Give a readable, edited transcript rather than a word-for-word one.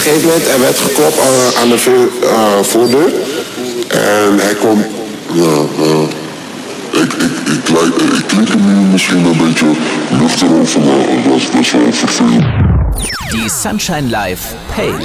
gegeven moment, er werd geklopt aan de voordeur. En hij komt... Ik klink hem misschien een beetje luchtig over, maar dat is best wel vervelend. Die Sunshine Live Playlist.